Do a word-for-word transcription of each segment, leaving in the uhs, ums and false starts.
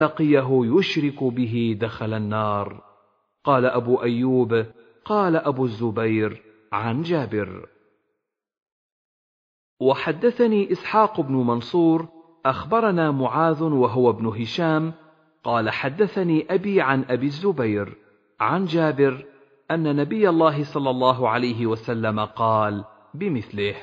لقيه يشرك به دخل النار. قال أبو أيوب: قال أبو الزبير عن جابر. وحدثني إسحاق بن منصور أخبرنا معاذ وهو ابن هشام قال حدثني أبي عن أبي الزبير عن جابر أن نبي الله صلى الله عليه وسلم قال بمثله.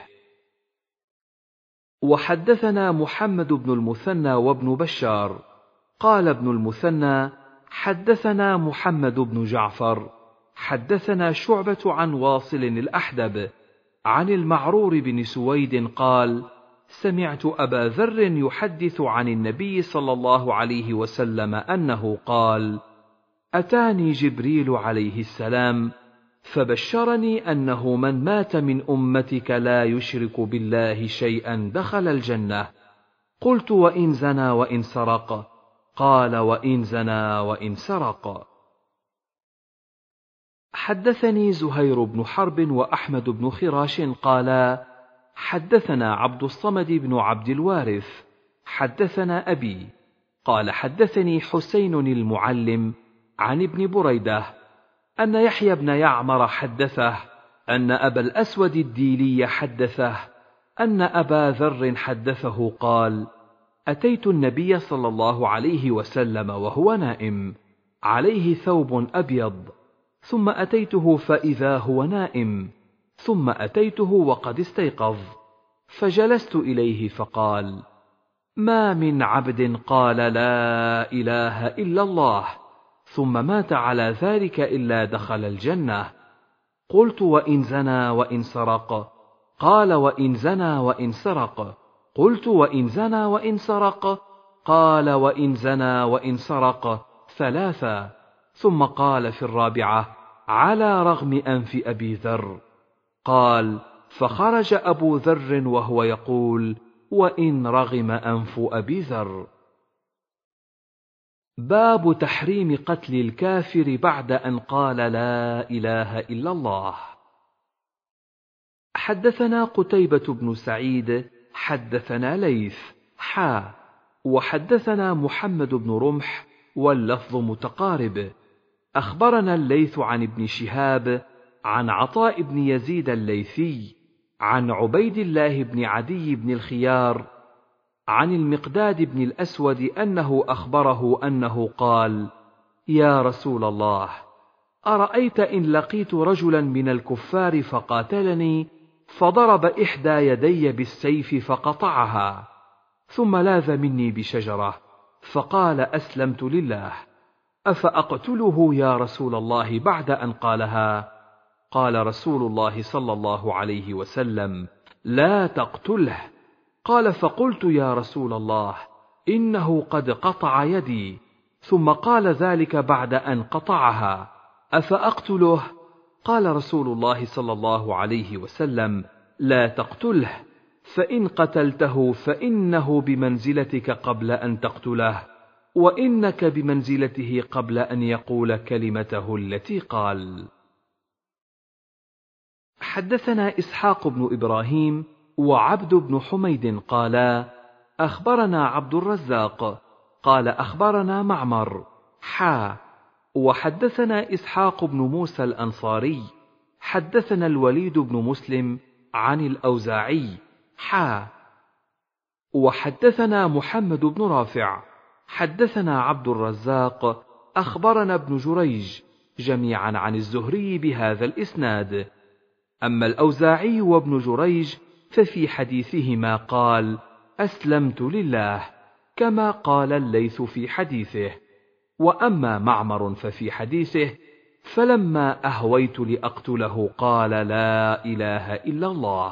وحدثنا محمد بن المثنى وابن بشار قال ابن المثنى حدثنا محمد بن جعفر حدثنا شعبة عن واصل الأحدب عن المعرور بن سويد قال: سمعت أبا ذر يحدث عن النبي صلى الله عليه وسلم أنه قال: أتاني جبريل عليه السلام فبشرني أنه من مات من أمتك لا يشرك بالله شيئا دخل الجنة. قلت: وإن زنى وإن سرق؟ قال: وإن زنى وإن سرق. حدثني زهير بن حرب وأحمد بن خراش قالا: حدثنا عبد الصمد بن عبد الوارث حدثنا أبي قال حدثني حسين المعلم عن ابن بريدة أن يحيى بن يعمر حدثه أن أبا الأسود الديلي حدثه أن أبا ذر حدثه قال: أتيت النبي صلى الله عليه وسلم وهو نائم عليه ثوب أبيض، ثم أتيته فإذا هو نائم، ثم أتيته وقد استيقظ، فجلست إليه فقال: ما من عبد قال لا إله إلا الله ثم مات على ذلك إلا دخل الجنة. قلت: وإن زنى وإن سرق؟ قال: وإن زنى وإن سرق. قلت: وإن زنى وإن سرق؟ قال: وإن زنى وإن سرق ثلاثا، ثم قال في الرابعة: على رغم أنف أبي ذر. قال: فخرج أبو ذر وهو يقول: وإن رغم أنف أبي ذر. باب تحريم قتل الكافر بعد أن قال لا إله إلا الله. حدثنا قتيبة بن سعيد حدثنا ليث حا وحدثنا محمد بن رمح واللفظ متقارب. أخبرنا الليث عن ابن شهاب عن عطاء بن يزيد الليثي عن عبيد الله بن عدي بن الخيار عن المقداد بن الأسود أنه أخبره أنه قال: يا رسول الله، أرأيت إن لقيت رجلا من الكفار فقاتلني فضرب إحدى يدي بالسيف فقطعها، ثم لاذ مني بشجرة فقال: أسلمت لله، أفأقتله يا رسول الله بعد أن قالها؟ قال رسول الله صلى الله عليه وسلم: لا تقتله. قال: فقلت: يا رسول الله، إنه قد قطع يدي، ثم قال ذلك بعد أن قطعها، أفأقتله؟ قال رسول الله صلى الله عليه وسلم: لا تقتله، فإن قتلته فإنه بمنزلتك قبل أن تقتله، وإنك بمنزلته قبل أن يقول كلمته التي قال. حدثنا إسحاق بن إبراهيم وعبد بن حميد قالا: أخبرنا عبد الرزاق قال أخبرنا معمر حا وحدثنا إسحاق بن موسى الأنصاري حدثنا الوليد بن مسلم عن الأوزاعي حا وحدثنا محمد بن رافع حدثنا عبد الرزاق أخبرنا ابن جريج جميعا عن الزهري بهذا الإسناد. أما الأوزاعي وابن جريج ففي حديثهما قال: أسلمت لله، كما قال الليث في حديثه. وأما معمر ففي حديثه: فلما أهويت لأقتله قال: لا إله إلا الله.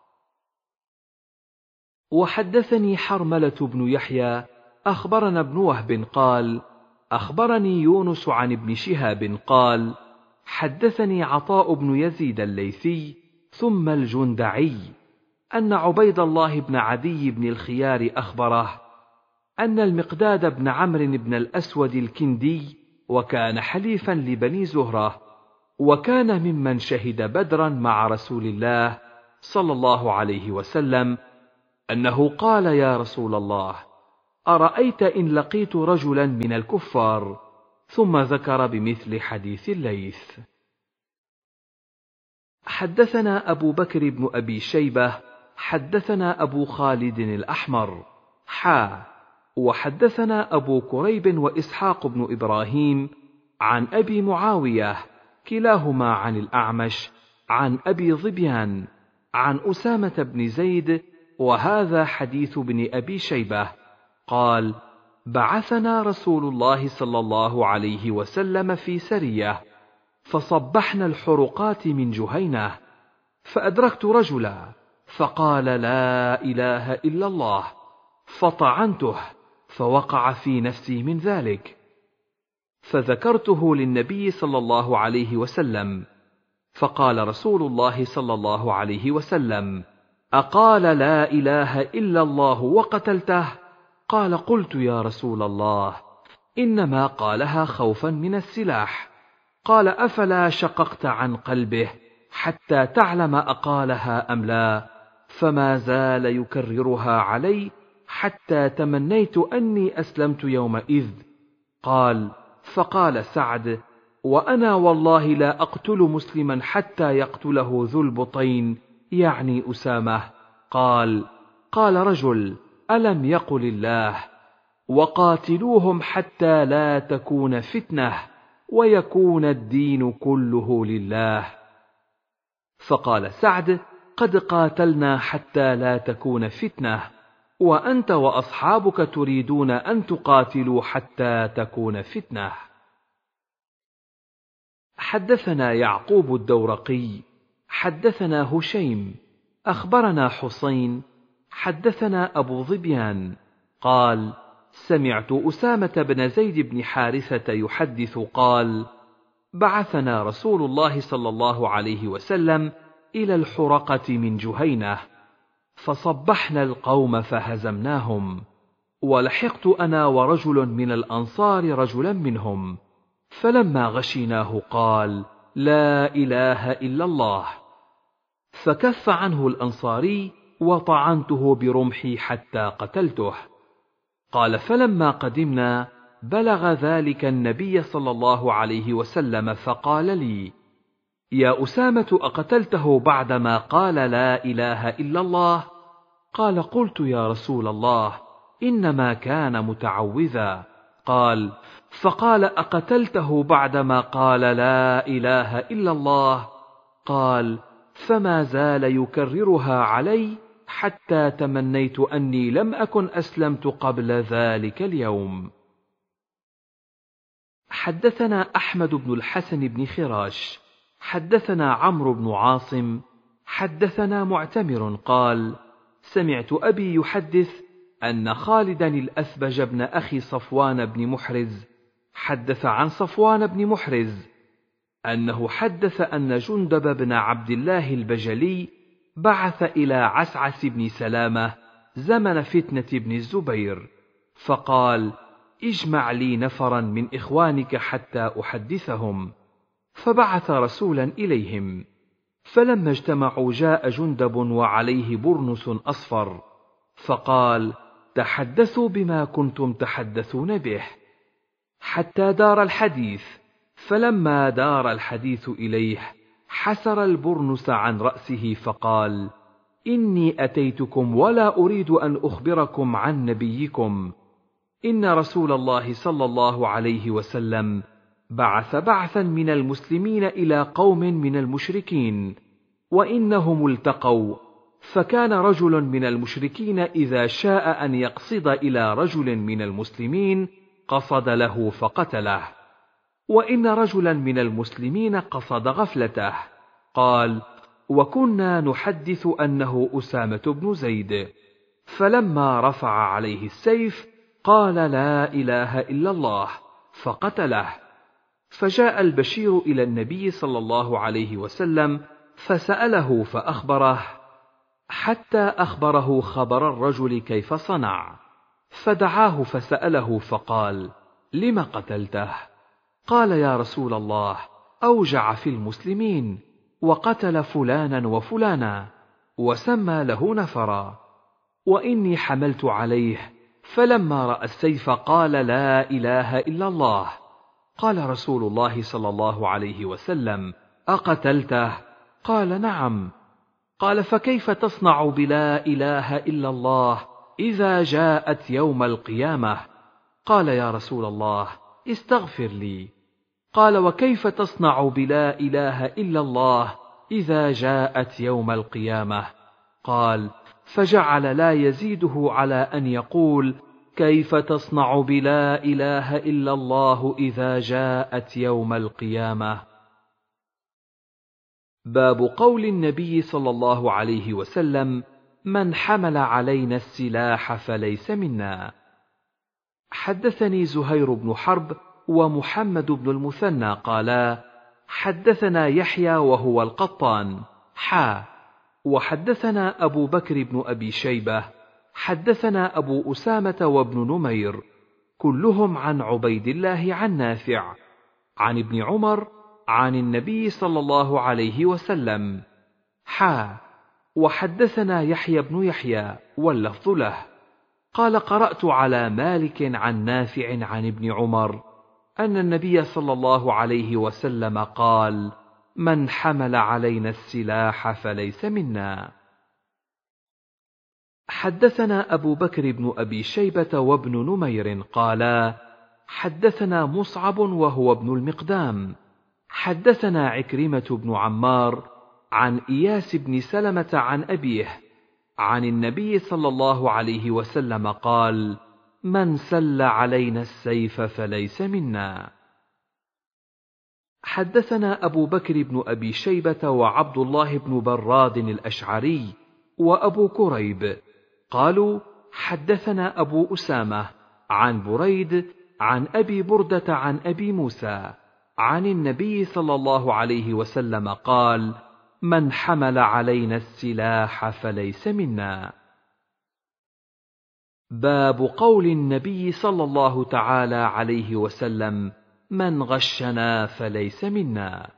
وحدثني حرملة بن يحيى أخبرنا ابن وهب قال: أخبرني يونس عن ابن شهاب قال: حدثني عطاء بن يزيد الليثي ثم الجندعي أن عبيد الله بن عدي بن الخيار أخبره أن المقداد بن عمرو بن الأسود الكندي، وكان حليفا لبني زهرة، وكان ممن شهد بدرا مع رسول الله صلى الله عليه وسلم، أنه قال: يا رسول الله، أرأيت إن لقيت رجلا من الكفار؟ ثم ذكر بمثل حديث الليث. حدثنا أبو بكر بن أبي شيبة حدثنا أبو خالد الأحمر حا وحدثنا أبو كريب وإسحاق بن إبراهيم عن أبي معاوية كلاهما عن الأعمش عن أبي ظبيان عن أسامة بن زيد، وهذا حديث ابن أبي شيبة، قال: بعثنا رسول الله صلى الله عليه وسلم في سرية، فصبحنا الحرقات من جهينة، فأدركت رجلا فقال: لا إله إلا الله، فطعنته فوقع في نفسي من ذلك، فذكرته للنبي صلى الله عليه وسلم، فقال رسول الله صلى الله عليه وسلم: أقال لا إله إلا الله وقتلته؟ قال: قلت يا رسول الله إنما قالها خوفا من السلاح. قال: أفلا شققت عن قلبه حتى تعلم أقالها أم لا؟ فما زال يكررها علي حتى تمنيت أني أسلمت يومئذ. قال: فقال سعد: وأنا والله لا أقتل مسلما حتى يقتله ذو البطين، يعني أسامة. قال: قال رجل: ألم يقل الله: وقاتلوهم حتى لا تكون فتنة ويكون الدين كله لله. فقال سعد: قد قاتلنا حتى لا تكون فتنة، وأنت وأصحابك تريدون أن تقاتلوا حتى تكون فتنة. حدثنا يعقوب الدورقي حدثنا هشيم أخبرنا حسين حدثنا أبو ظبيان قال: سمعت أسامة بن زيد بن حارثة يحدث قال: بعثنا رسول الله صلى الله عليه وسلم إلى الحرقة من جهينة، فصبحنا القوم فهزمناهم، ولحقت أنا ورجل من الأنصار رجلا منهم، فلما غشيناه قال: لا إله إلا الله، فكف عنه الأنصاري وطعنته برمحي حتى قتلته. قال: فلما قدمنا بلغ ذلك النبي صلى الله عليه وسلم، فقال لي: يا أسامة، أقتلته بعدما قال لا إله إلا الله؟ قال: قلت يا رسول الله إنما كان متعوذا. قال: فقال: أقتلته بعدما قال لا إله إلا الله؟ قال: فما زال يكررها علي حتى تمنيت أني لم أكن أسلمت قبل ذلك اليوم. حدثنا أحمد بن الحسن بن خراش حدثنا عمرو بن عاصم حدثنا معتمر قال: سمعت أبي يحدث أن خالدا الأثبج بن أخي صفوان بن محرز حدث عن صفوان بن محرز أنه حدث أن جندب بن عبد الله البجلي بعث إلى عسعس بن سلامة زمن فتنة بن الزبير، فقال: اجمع لي نفرا من إخوانك حتى أحدثهم، فبعث رسولا إليهم، فلما اجتمعوا جاء جندب وعليه برنس أصفر، فقال: تحدثوا بما كنتم تحدثون به، حتى دار الحديث، فلما دار الحديث إليه حسر البرنس عن رأسه فقال: إني أتيتكم ولا أريد أن أخبركم عن نبيكم، إن رسول الله صلى الله عليه وسلم بعث بعثا من المسلمين إلى قوم من المشركين، وإنهم التقوا، فكان رجل من المشركين إذا شاء أن يقصد إلى رجل من المسلمين قصد له فقتله، وإن رجلا من المسلمين قصد غفلته. قال: وكنا نحدث أنه أسامة بن زيد، فلما رفع عليه السيف قال: لا إله إلا الله، فقتله. فجاء البشير إلى النبي صلى الله عليه وسلم فسأله فأخبره، حتى أخبره خبر الرجل كيف صنع، فدعاه فسأله فقال: لم قتلته؟ قال: يا رسول الله، أوجع في المسلمين وقتل فلانا وفلانا، وسمى له نفرا، وإني حملت عليه فلما رأى السيف قال: لا إله إلا الله. قال رسول الله صلى الله عليه وسلم: أقتلته؟ قال: نعم. قال: فكيف تصنع بلا إله إلا الله إذا جاءت يوم القيامة؟ قال: يا رسول الله استغفر لي. قال: وكيف تصنع بلا إله إلا الله إذا جاءت يوم القيامة؟ قال: فجعل لا يزيده على أن يقول: كيف تصنع بلا إله إلا الله إذا جاءت يوم القيامة. باب قول النبي صلى الله عليه وسلم: من حمل علينا السلاح فليس منا. حدثني زهير بن حرب ومحمد بن المثنى قالا: حدثنا يحيى وهو القطان حا وحدثنا أبو بكر بن أبي شيبة حدثنا أبو أسامة وابن نمير كلهم عن عبيد الله عن نافع عن ابن عمر عن النبي صلى الله عليه وسلم حا وحدثنا يحيى بن يحيى واللفظ له قال: قرأت على مالك عن نافع عن ابن عمر أن النبي صلى الله عليه وسلم قال: من حمل علينا السلاح فليس منا. حدثنا أبو بكر بن أبي شيبة وابن نمير قالا: حدثنا مصعب وهو ابن المقدام حدثنا عكرمة بن عمار عن إياس بن سلمة عن أبيه عن النبي صلى الله عليه وسلم قال: من سل علينا السيف فليس منا. حدثنا أبو بكر بن أبي شيبة وعبد الله بن براد الأشعري وأبو كريب قالوا: حدثنا أبو أسامة عن بريد عن أبي بردة عن أبي موسى عن النبي صلى الله عليه وسلم قال: من حمل علينا السلاح فليس منا. باب قول النبي صلى الله تعالى عليه وسلم: من غشنا فليس منا.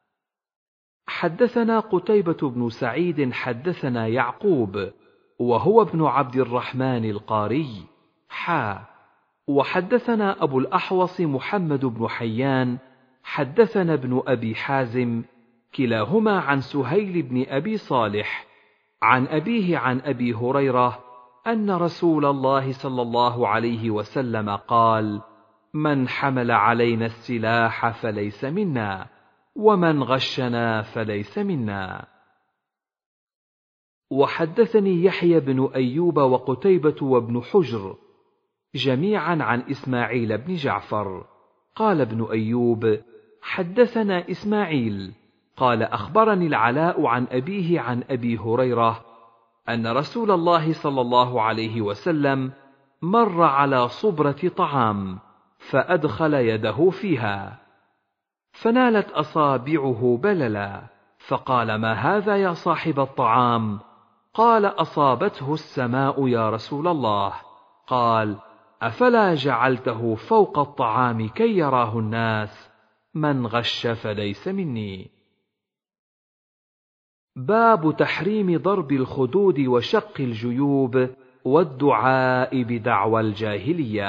حدثنا قتيبة بن سعيد حدثنا يعقوب وهو ابن عبد الرحمن القاري حا وحدثنا أبو الأحوص محمد بن حيان حدثنا ابن أبي حازم كلاهما عن سهيل بن أبي صالح عن أبيه عن أبي هريرة أن رسول الله صلى الله عليه وسلم قال: من حمل علينا السلاح فليس منا ومن غشنا فليس منا. وحدثني يحيى بن أيوب وقتيبة وابن حجر جميعا عن إسماعيل بن جعفر قال ابن أيوب: حدثنا إسماعيل قال: أخبرني العلاء عن أبيه عن أبي هريرة أن رسول الله صلى الله عليه وسلم مر على صبرة طعام فأدخل يده فيها فنالت أصابعه بللا فقال: ما هذا يا صاحب الطعام؟ قال: أصابته السماء يا رسول الله. قال: أفلا جعلته فوق الطعام كي يراه الناس؟ من غش فليس مني. باب تحريم ضرب الخدود وشق الجيوب والدعاء بدعوى الجاهلية.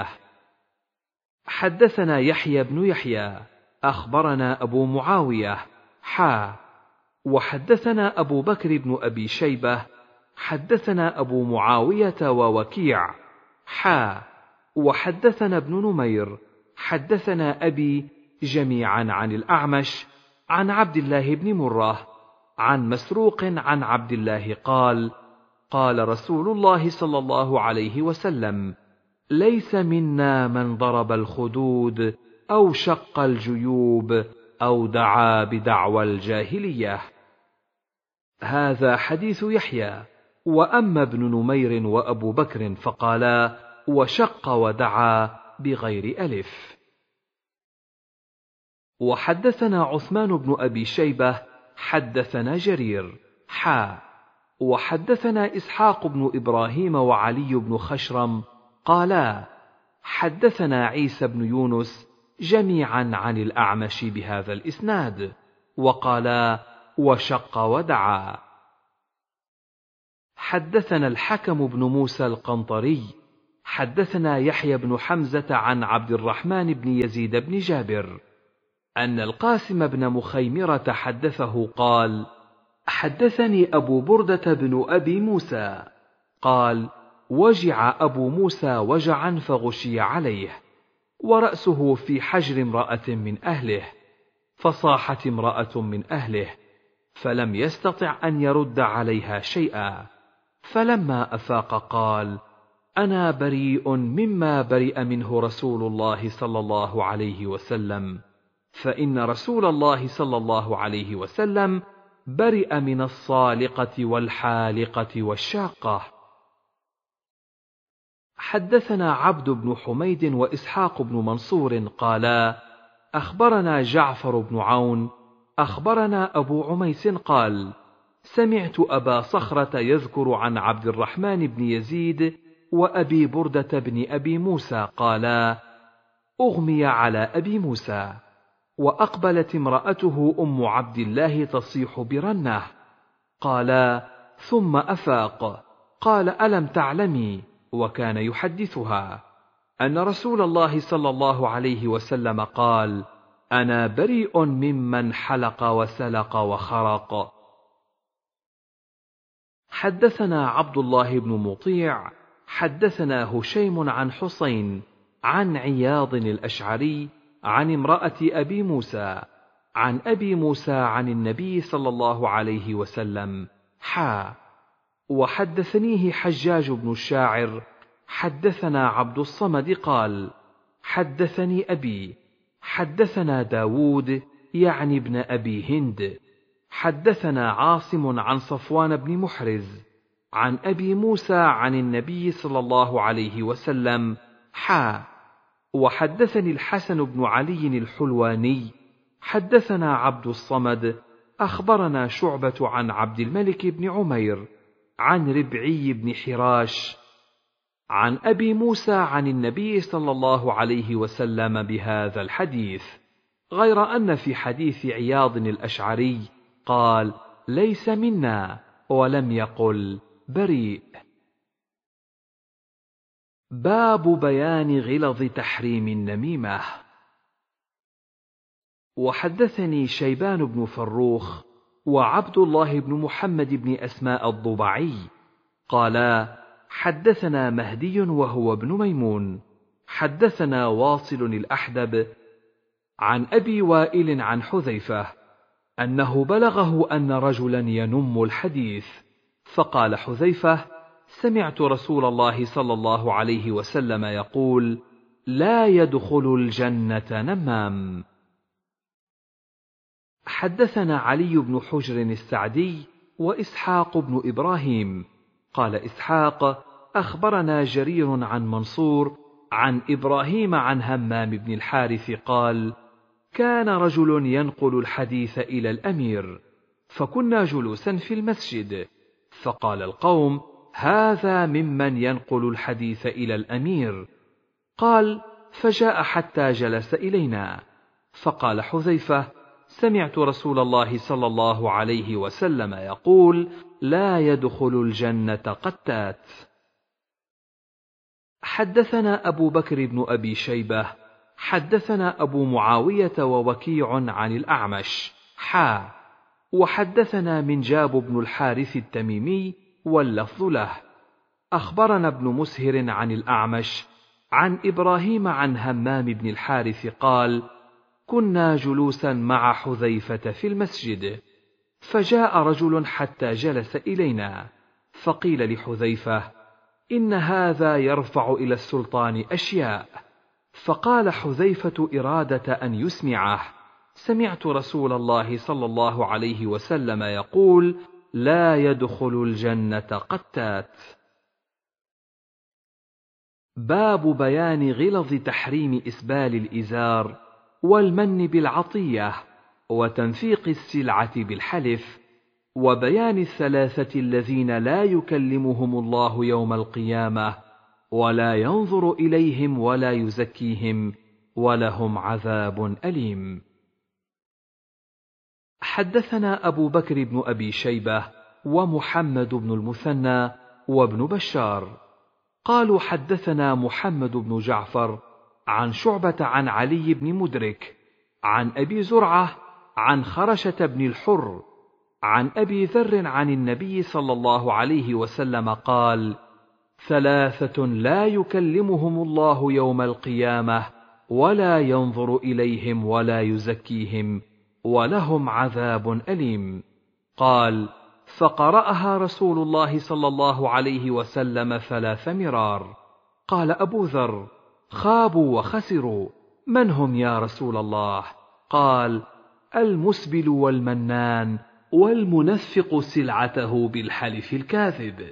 حدثنا يحيى بن يحيى أخبرنا أبو معاوية حا وحدثنا أبو بكر بن أبي شيبة حدثنا أبو معاوية ووكيع حا وحدثنا ابن نمير حدثنا أبي جميعا عن الأعمش عن عبد الله بن مرة عن مسروق عن عبد الله قال: قال رسول الله صلى الله عليه وسلم: ليس منا من ضرب الخدود أو شق الجيوب أو دعا بدعوى الجاهلية. هذا حديث يحيى. وأما ابن نمير وأبو بكر فقالا: وشق ودعا بغير ألف. وحدثنا عثمان بن أبي شيبة حدثنا جرير حا وحدثنا إسحاق بن إبراهيم وعلي بن خشرم قالا: حدثنا عيسى بن يونس جميعا عن الأعمش بهذا الإسناد وقالا: وشق ودعا. حدثنا الحكم بن موسى القنطري حدثنا يحيى بن حمزة عن عبد الرحمن بن يزيد بن جابر أن القاسم بن مخيمرة حدثه قال: حدثني أبو بردة بن أبي موسى قال: وجع أبو موسى وجعا فغشي عليه، ورأسه في حجر امرأة من أهله، فصاحت امرأة من أهله، فلم يستطع أن يرد عليها شيئا، فلما أفاق قال: أنا بريء مما برئ منه رسول الله صلى الله عليه وسلم، فإن رسول الله صلى الله عليه وسلم برئ من الصالقة والحالقة والشاقة. حدثنا عبد بن حميد وإسحاق بن منصور قالا: أخبرنا جعفر بن عون أخبرنا أبو عميس قال: سمعت أبا صخرة يذكر عن عبد الرحمن بن يزيد وأبي بردة بن أبي موسى قالا: أغمي على أبي موسى، وأقبلت امرأته أم عبد الله تصيح برنة، قالا: ثم أفاق، قال: ألم تعلمي؟ وكان يحدثها أن رسول الله صلى الله عليه وسلم قال: أنا بريء ممن حلق وسلق وخرق. حدثنا عبد الله بن مطيع حدثنا هشيم عن حسين عن عياض الأشعري عن امرأة أبي موسى عن أبي موسى عن النبي صلى الله عليه وسلم حا. وحدثنيه حجاج بن الشاعر حدثنا عبد الصمد قال: حدثني أبي حدثنا داود يعني ابن أبي هند حدثنا عاصم عن صفوان بن محرز عن أبي موسى عن النبي صلى الله عليه وسلم حا. وحدثني الحسن بن علي الحلواني حدثنا عبد الصمد أخبرنا شعبة عن عبد الملك بن عمير عن ربعي بن حراش عن أبي موسى عن النبي صلى الله عليه وسلم بهذا الحديث، غير أن في حديث عياض الأشعري قال: ليس منا، ولم يقل بريء. باب بيان غلظ تحريم النميمة. وحدثني شيبان بن فروخ وعبد الله بن محمد بن أسماء الضبعي قالا: حدثنا مهدي وهو ابن ميمون حدثنا واصل الأحدب عن أبي وائل عن حذيفة أنه بلغه أن رجلا ينم الحديث، فقال حذيفة: سمعت رسول الله صلى الله عليه وسلم يقول: لا يدخل الجنة نمام. حدثنا علي بن حجر السعدي وإسحاق بن إبراهيم قال إسحاق: أخبرنا جرير عن منصور عن إبراهيم عن همام بن الحارث قال: كان رجل ينقل الحديث إلى الأمير، فكنا جلوسا في المسجد، فقال القوم: هذا ممن ينقل الحديث إلى الأمير. قال: فجاء حتى جلس إلينا، فقال حذيفة: سمعت رسول الله صلى الله عليه وسلم يقول: لا يدخل الجنة قتات. حدثنا أبو بكر بن أبي شيبة حدثنا أبو معاوية ووكيع عن الأعمش حا. وحدثنا منجاب بن الحارث التميمي واللفظ له. أخبرنا ابن مسهر عن الأعمش عن إبراهيم عن همام بن الحارث قال: كنا جلوسا مع حذيفة في المسجد، فجاء رجل حتى جلس إلينا، فقيل لحذيفة: إن هذا يرفع إلى السلطان أشياء. فقال حذيفة إرادة أن يسمعه: سمعت رسول الله صلى الله عليه وسلم يقول: لا يدخل الجنة قتات. باب بيان غلظ تحريم إسبال الإزار والمن بالعطية وتنفيق السلعة بالحلف، وبيان الثلاثة الذين لا يكلمهم الله يوم القيامة ولا ينظر إليهم ولا يزكيهم ولهم عذاب أليم. حدثنا أبو بكر بن أبي شيبة ومحمد بن المثنى وابن بشار قالوا حدثنا محمد بن جعفر عن شعبة عن علي بن مدرك عن أبي زرعة عن خرشة بن الحر عن أبي ذر عن النبي صلى الله عليه وسلم قال: ثلاثة لا يكلمهم الله يوم القيامة ولا ينظر إليهم ولا يزكيهم ولهم عذاب أليم. قال: فقرأها رسول الله صلى الله عليه وسلم ثلاث مرار. قال أبو ذر: خابوا وخسروا، من هم يا رسول الله؟ قال: المسبل والمنان والمنفق سلعته بالحلف الكاذب.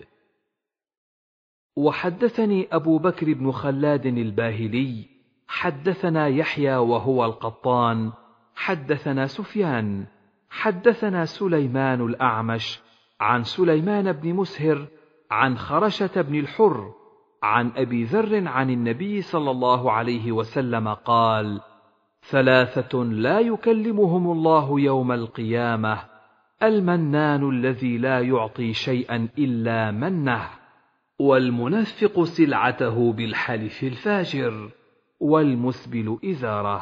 وحدثني أبو بكر بن خلاد الباهلي حدثنا يحيى وهو القطان حدثنا سفيان حدثنا سليمان الأعمش عن سليمان بن مسهر عن خرشة بن الحر عن أبي ذر عن النبي صلى الله عليه وسلم قال: ثلاثة لا يكلمهم الله يوم القيامة: المنان الذي لا يعطي شيئا إلا منه، والمنفق سلعته بالحلف الفاجر، والمسبل إزاره.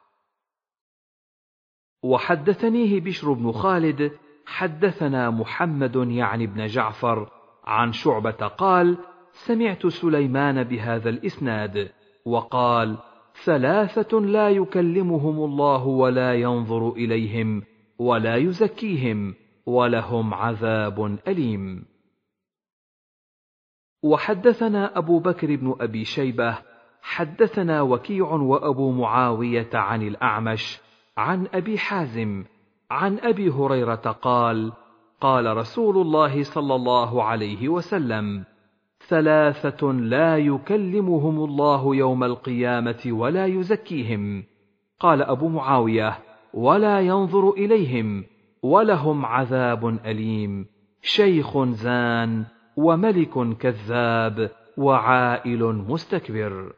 وحدثنيه بشر بن خالد حدثنا محمد يعني بن جعفر عن شعبة قال: سمعت سليمان بهذا الإسناد وقال: ثلاثة لا يكلمهم الله ولا ينظر إليهم ولا يزكيهم ولهم عذاب أليم. وحدثنا أبو بكر بن أبي شيبة حدثنا وكيع وأبو معاوية عن الأعمش عن أبي حازم عن أبي هريرة قال: قال رسول الله صلى الله عليه وسلم: ثلاثة لا يكلمهم الله يوم القيامة ولا يزكيهم. قال أبو معاوية: ولا ينظر إليهم ولهم عذاب أليم: شيخ زان وملك كذاب وعائل مستكبر.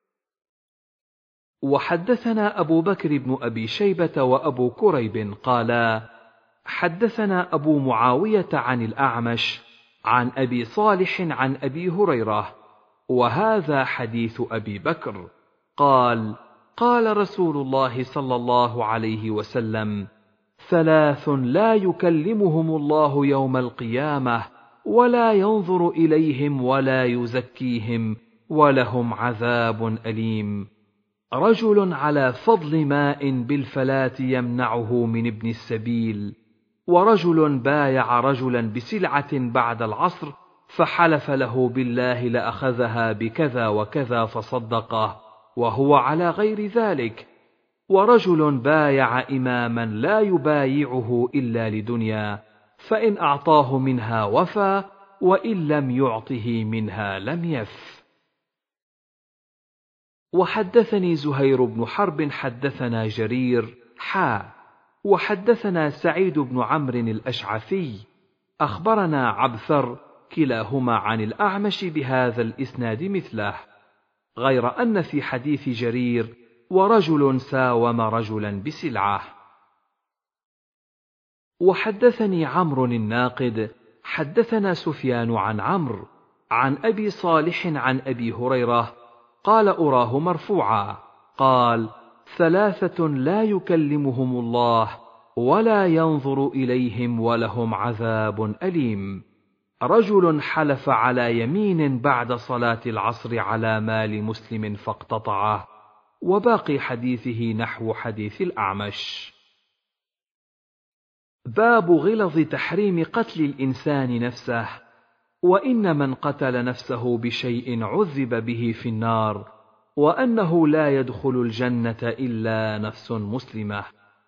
وحدثنا أبو بكر بن أبي شيبة وأبو كريب قالا: حدثنا أبو معاوية عن الأعمش عن أبي صالح عن أبي هريرة، وهذا حديث أبي بكر. قال: قال رسول الله صلى الله عليه وسلم: ثلاث لا يكلمهم الله يوم القيامة ولا ينظر إليهم ولا يزكيهم ولهم عذاب أليم: رجل على فضل ماء بالفلاة يمنعه من ابن السبيل، ورجل بايع رجلا بسلعة بعد العصر فحلف له بالله لأخذها بكذا وكذا فصدقه وهو على غير ذلك، ورجل بايع إماما لا يبايعه إلا لدنيا، فإن أعطاه منها وفى وإن لم يعطه منها لم يف. وحدثني زهير بن حرب حدثنا جرير حا وحدثنا سعيد بن عمرو الأشعثي أخبرنا عبثر كلاهما عن الأعمش بهذا الإسناد مثله، غير أن في حديث جرير: ورجل ساوم رجلا بسلعة. وحدثني عمرو الناقد حدثنا سفيان عن عمرو عن أبي صالح عن أبي هريرة قال: أراه مرفوعا، قال: ثلاثة لا يكلمهم الله ولا ينظر إليهم ولهم عذاب أليم: رجل حلف على يمين بعد صلاة العصر على مال مسلم فاقتطعه. وباقي حديثه نحو حديث الأعمش. باب غلظ تحريم قتل الإنسان نفسه، وإن من قتل نفسه بشيء عذب به في النار، وأنه لا يدخل الجنة إلا نفس مسلمة.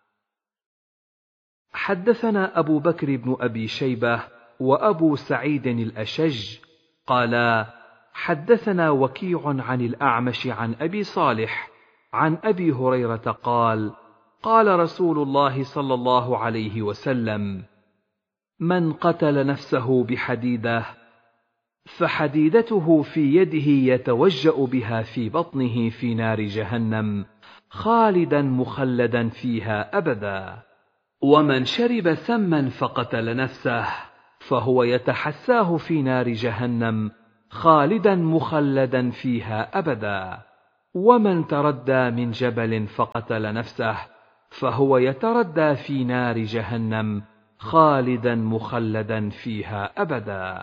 حدثنا أبو بكر بن أبي شيبة وأبو سعيد الأشج قالا: حدثنا وكيع عن الأعمش عن أبي صالح عن أبي هريرة قال: قال رسول الله صلى الله عليه وسلم: من قتل نفسه بحديدة فحديدته في يده يتوجأ بها في بطنه في نار جهنم خالدا مخلدا فيها أبدا. ومن شرب سما فقتل نفسه فهو يتحساه في نار جهنم خالدا مخلدا فيها أبدا. ومن تردى من جبل فقتل نفسه فهو يتردى في نار جهنم خالدا مخلدا فيها أبدا.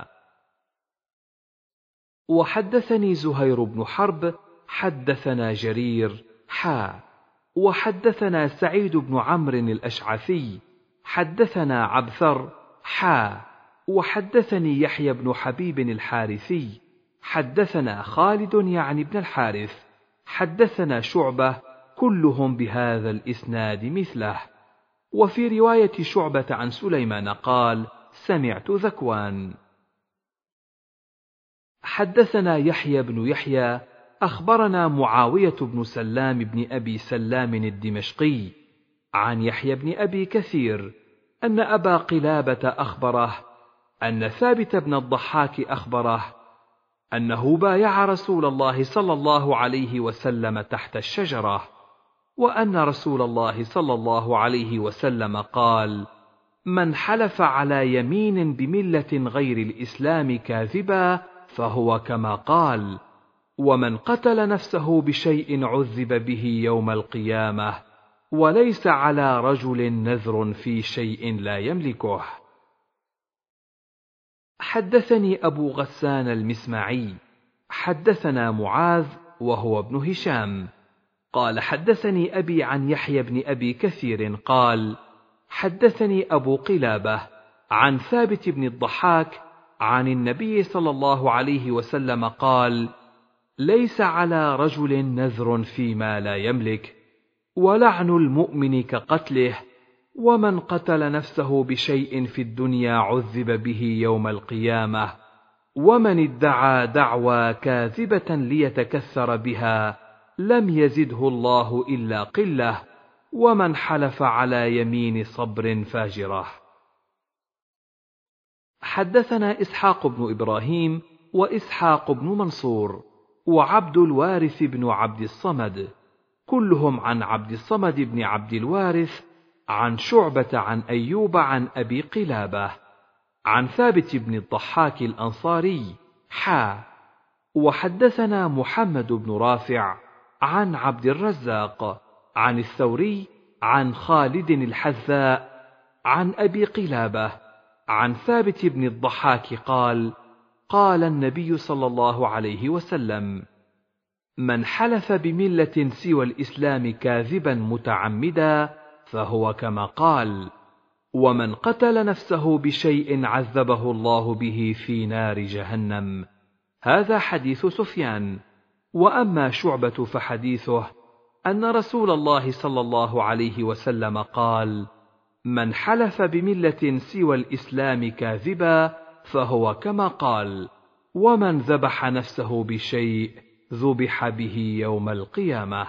وحدثني زهير بن حرب حدثنا جرير حا وحدثنا سعيد بن عمرو الأشعثي حدثنا عبثر حا وحدثني يحيى بن حبيب الحارثي حدثنا خالد يعني بن الحارث حدثنا شعبة كلهم بهذا الإسناد مثله. وفي رواية شعبة عن سليمان قال: سمعت ذكوان. حدثنا يحيى بن يحيى أخبرنا معاوية بن سلام بن أبي سلام الدمشقي عن يحيى بن أبي كثير أن أبا قلابة أخبره أن ثابت بن الضحاك أخبره أنه بايع رسول الله صلى الله عليه وسلم تحت الشجرة، وأن رسول الله صلى الله عليه وسلم قال: من حلف على يمين بملة غير الإسلام كاذبا فهو كما قال، ومن قتل نفسه بشيء عذب به يوم القيامة، وليس على رجل نذر في شيء لا يملكه. حدثني أبو غسان المسمعي حدثنا معاذ وهو ابن هشام قال: حدثني أبي عن يحيى بن أبي كثير قال: حدثني أبو قلابة عن ثابت بن الضحاك عن النبي صلى الله عليه وسلم قال: ليس على رجل نذر فيما لا يملك، ولعن المؤمن كقتله، ومن قتل نفسه بشيء في الدنيا عذب به يوم القيامة، ومن ادعى دعوى كاذبة ليتكثر بها لم يزده الله إلا قلة، ومن حلف على يمين صبر فاجرة. حدثنا إسحاق بن إبراهيم وإسحاق بن منصور وعبد الوارث بن عبد الصمد كلهم عن عبد الصمد بن عبد الوارث عن شعبة عن أيوب عن أبي قلابة عن ثابت بن الضحاك الأنصاري حا وحدثنا محمد بن رافع عن عبد الرزاق عن الثوري عن خالد الحذاء عن أبي قلابة عن ثابت بن الضحاك قال: قال النبي صلى الله عليه وسلم: من حلف بملة سوى الإسلام كاذبا متعمدا فهو كما قال، ومن قتل نفسه بشيء عذبه الله به في نار جهنم. هذا حديث سفيان. وأما شعبة فحديثه أن رسول الله صلى الله عليه وسلم قال: من حلف بملة سوى الإسلام كاذبا فهو كما قال، ومن ذبح نفسه بشيء ذبح به يوم القيامة.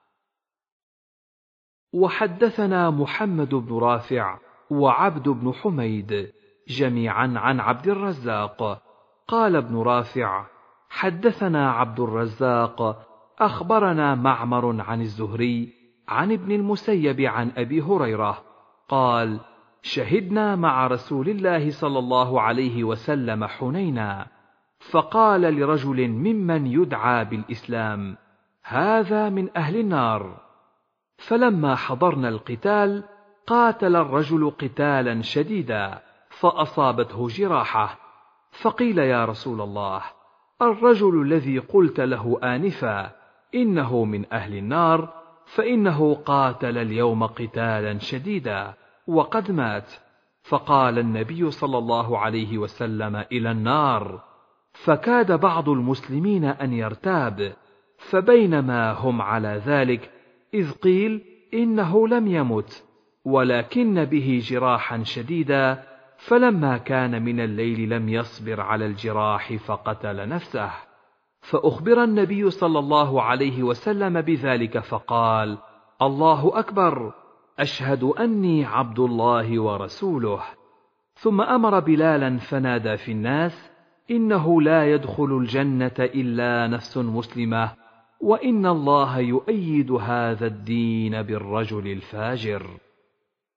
وحدثنا محمد بن رافع وعبد بن حميد جميعا عن عبد الرزاق قال ابن رافع: حدثنا عبد الرزاق أخبرنا معمر عن الزهري عن ابن المسيب عن أبي هريرة قال: شهدنا مع رسول الله صلى الله عليه وسلم حنينا، فقال لرجل ممن يدعى بالإسلام: هذا من أهل النار. فلما حضرنا القتال قاتل الرجل قتالا شديدا فأصابته جراحة، فقيل: يا رسول الله، الرجل الذي قلت له آنفا إنه من أهل النار، فإنه قاتل اليوم قتالا شديدا وقد مات. فقال النبي صلى الله عليه وسلم: إلى النار. فكاد بعض المسلمين أن يرتاب، فبينما هم على ذلك إذ قيل إنه لم يمت ولكن به جراحا شديدا، فلما كان من الليل لم يصبر على الجراح فقتل نفسه. فأخبر النبي صلى الله عليه وسلم بذلك فقال: الله أكبر، أشهد أني عبد الله ورسوله. ثم أمر بلالا فنادى في الناس: إنه لا يدخل الجنة إلا نفس مسلمة، وإن الله يؤيد هذا الدين بالرجل الفاجر.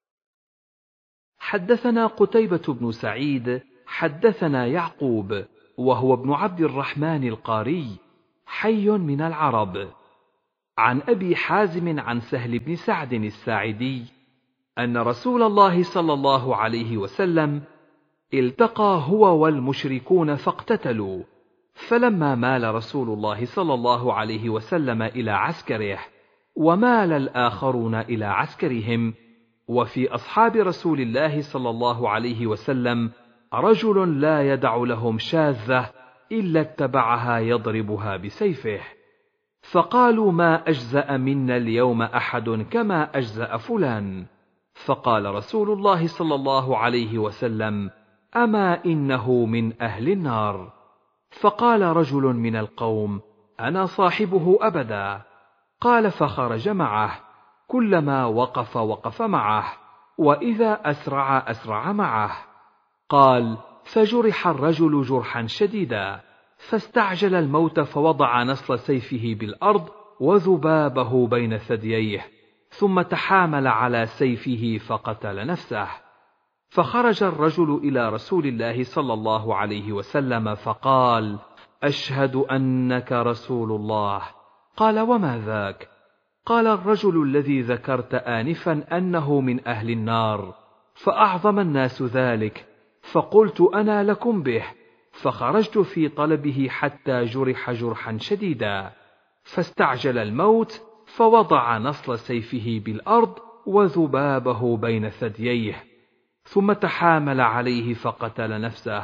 حدثنا قتيبة بن سعيد حدثنا يعقوب وهو ابن عبد الرحمن القاري، حي من العرب. عن أبي حازم عن سهل بن سعد الساعدي أن رسول الله صلى الله عليه وسلم التقى هو والمشركون فاقتتلوا، فلما مال رسول الله صلى الله عليه وسلم إلى عسكره ومال الآخرون إلى عسكرهم، وفي أصحاب رسول الله صلى الله عليه وسلم رجل لا يدع لهم شاذة إلا اتبعها يضربها بسيفه، فقالوا ما أجزأ منا اليوم أحد كما أجزأ فلان، فقال رسول الله صلى الله عليه وسلم أما إنه من أهل النار. فقال رجل من القوم أنا صاحبه أبدا. قال فخرج معه، كلما وقف وقف معه، وإذا أسرع أسرع معه. قال فجرح الرجل جرحا شديدا، فاستعجل الموت فوضع نصل سيفه بالأرض وذبابه بين ثدييه، ثم تحامل على سيفه فقتل نفسه. فخرج الرجل إلى رسول الله صلى الله عليه وسلم فقال أشهد أنك رسول الله. قال وما ذاك؟ قال الرجل الذي ذكرت آنفا أنه من أهل النار، فأعظم الناس ذلك، فقلت أنا لكم به، فخرجت في طلبه حتى جرح جرحا شديدا، فاستعجل الموت فوضع نصل سيفه بالأرض وذبابه بين ثدييه، ثم تحامل عليه فقتل نفسه.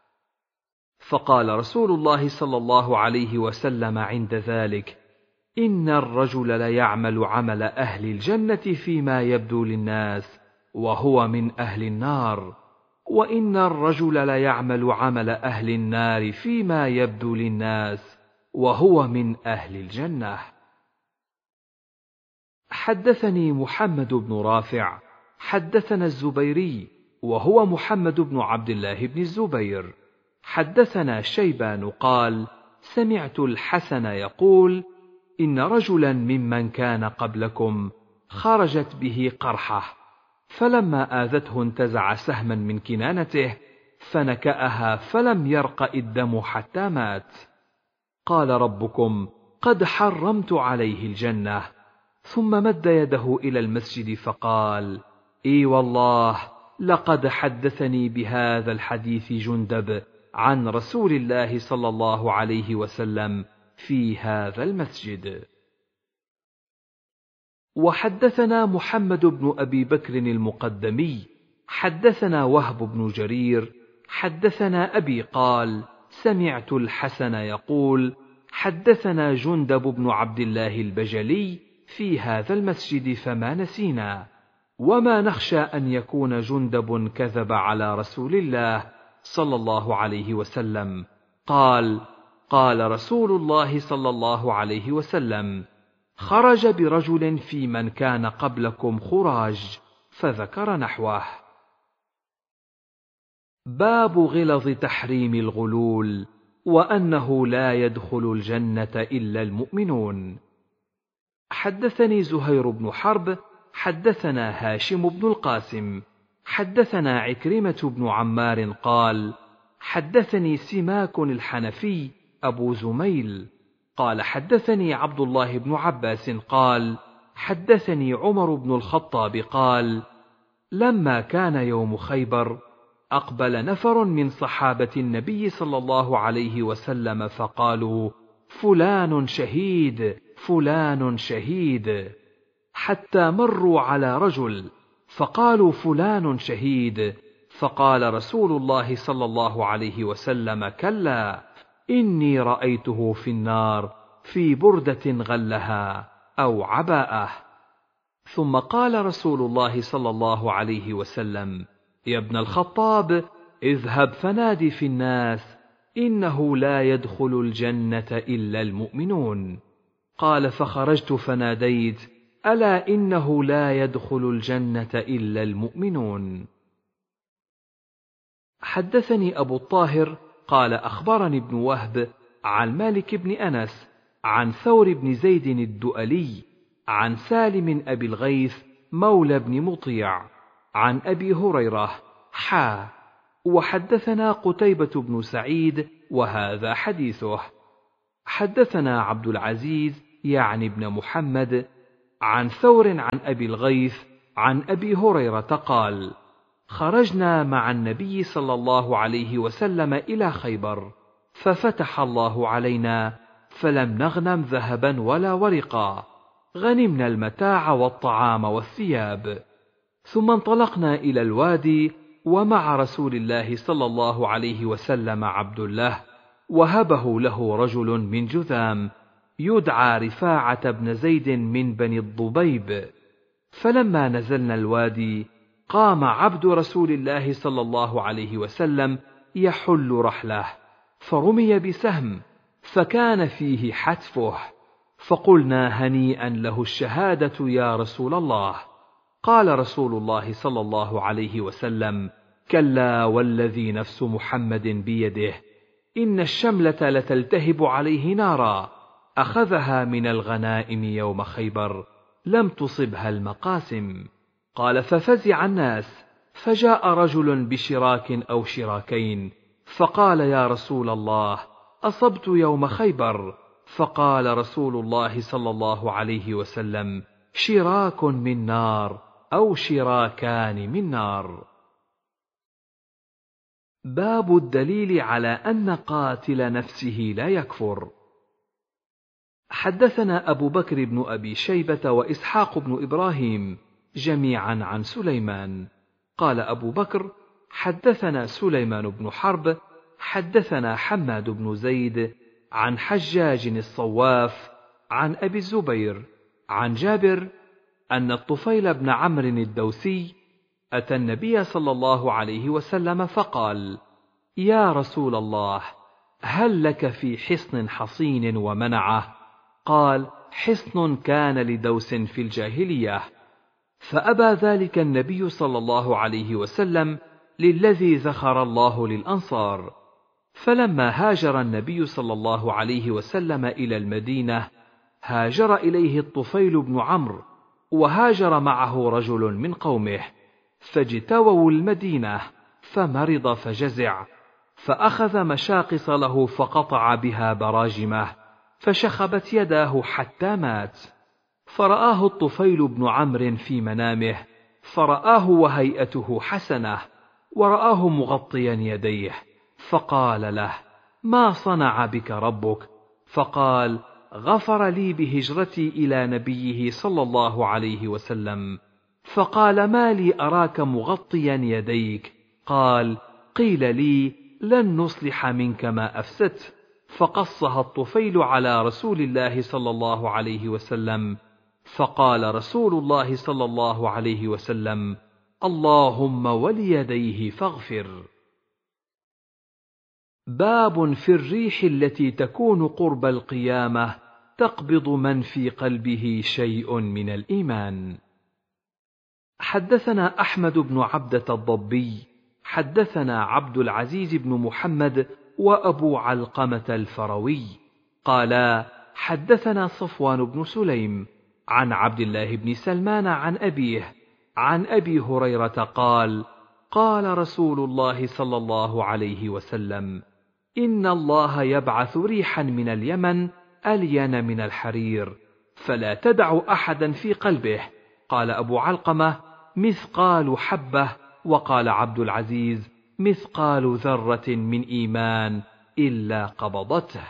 فقال رسول الله صلى الله عليه وسلم عند ذلك إن الرجل ليعمل عمل أهل الجنة فيما يبدو للناس وهو من أهل النار، وإن الرجل ليعمل عمل أهل النار فيما يبدو للناس وهو من أهل الجنة. حدثني محمد بن رافع حدثنا الزبيري وهو محمد بن عبد الله بن الزبير حدثنا شيبان قال سمعت الحسن يقول إن رجلا ممن كان قبلكم خرجت به قرحة، فلما آذته انتزع سهما من كنانته فنكأها فلم يرق الدم حتى مات. قال ربكم قد حرمت عليه الجنة، ثم مد يده إلى المسجد فقال إي والله لقد حدثني بهذا الحديث جندب عن رسول الله صلى الله عليه وسلم في هذا المسجد. وحدثنا محمد بن أبي بكر المقدمي حدثنا وهب بن جرير حدثنا أبي قال سمعت الحسن يقول حدثنا جندب بن عبد الله البجلي في هذا المسجد فما نسينا، وما نخشى أن يكون جندب كذب على رسول الله صلى الله عليه وسلم. قال قال رسول الله صلى الله عليه وسلم خرج برجل في من كان قبلكم خراج، فذكر نحوه. باب غلظ تحريم الغلول، وأنه لا يدخل الجنة إلا المؤمنون. حدثني زهير بن حرب حدثنا هاشم بن القاسم حدثنا عكرمة بن عمار قال حدثني سماك الحنفي أبو زميل قال حدثني عبد الله بن عباس قال حدثني عمر بن الخطاب قال لما كان يوم خيبر أقبل نفر من صحابة النبي صلى الله عليه وسلم فقالوا فلان شهيد فلان شهيد، حتى مروا على رجل فقالوا فلان شهيد، فقال رسول الله صلى الله عليه وسلم كلا إني رأيته في النار في بردة غلها أو عباءة. ثم قال رسول الله صلى الله عليه وسلم يا ابن الخطاب اذهب فنادي في الناس إنه لا يدخل الجنة إلا المؤمنون. قال فخرجت فناديت ألا إنه لا يدخل الجنة إلا المؤمنون. حدثني أبو الطاهر قال أخبرني ابن وهب عن مالك بن أنس عن ثور بن زيد الدؤلي عن سالم أبي الغيث مولى بن مطيع عن أبي هريرة حا وحدثنا قتيبة بن سعيد وهذا حديثه. حدثنا عبد العزيز يعني ابن محمد عن ثور عن أبي الغيث عن أبي هريرة قال: خرجنا مع النبي صلى الله عليه وسلم إلى خيبر، ففتح الله علينا فلم نغنم ذهبا ولا ورقا، غنمنا المتاع والطعام والثياب. ثم انطلقنا إلى الوادي، ومع رسول الله صلى الله عليه وسلم عبد الله، وهبه له رجل من جذام يدعى رفاعة بن زيد من بني الضبيب. فلما نزلنا الوادي قام عبد رسول الله صلى الله عليه وسلم يحل رحله، فرمي بسهم فكان فيه حتفه، فقلنا: هنيئا له الشهادة يا رسول الله. قال رسول الله صلى الله عليه وسلم: كلا والذي نفس محمد بيده، إن الشملة لتلتهب عليه نارا، أخذها من الغنائم يوم خيبر، لم تصبها المقاسم. قال: ففزع الناس، فجاء رجل بشراك أو شراكين، فقال: يا رسول الله، أصبت يوم خيبر. فقال رسول الله صلى الله عليه وسلم: شراك من نار أو شراكان من نار. باب الدليل على أن قاتل نفسه لا يكفر. حدثنا أبو بكر بن أبي شيبة وإسحاق بن إبراهيم جميعا عن سليمان. قال أبو بكر: حدثنا سليمان بن حرب حدثنا حماد بن زيد عن حجاج الصواف عن أبي الزبير عن جابر أن الطفيل بن عمرو الدوسي أتى النبي صلى الله عليه وسلم فقال: يا رسول الله، هل لك في حصن حصين ومنعه؟ قال: حصن كان لدوس في الجاهلية. فأبى ذلك النبي صلى الله عليه وسلم للذي ذخر الله للأنصار. فلما هاجر النبي صلى الله عليه وسلم إلى المدينة هاجر إليه الطفيل بن عمرو، وهاجر معه رجل من قومه، فاجتووا المدينة، فمرض فجزع، فأخذ مشاقص له فقطع بها براجمه، فشخبت يداه حتى مات. فرآه الطفيل بن عمرو في منامه، فرآه وهيئته حسنة، ورآه مغطيا يديه، فقال له: ما صنع بك ربك؟ فقال: غفر لي بهجرتي إلى نبيه صلى الله عليه وسلم. فقال: ما لي أراك مغطيا يديك؟ قال: قيل لي لن نصلح منك ما أفسدت. فقصها الطفيل على رسول الله صلى الله عليه وسلم، فقال رسول الله صلى الله عليه وسلم: اللهم وليديه فاغفر. باب في الريح التي تكون قرب القيامة تقبض من في قلبه شيء من الإيمان. حدثنا أحمد بن عبدة الضبي حدثنا عبد العزيز بن محمد وأبو علقمة الفروي قالا: حدثنا صفوان بن سليم عن عبد الله بن سلمان عن أبيه عن أبي هريرة قال: قال رسول الله صلى الله عليه وسلم: إن الله يبعث ريحا من اليمن ألين من الحرير، فلا تدع أحدا في قلبه. قال أبو علقمة: مثقال حبة. وقال عبد العزيز: مثقال ذرة من إيمان إلا قبضته.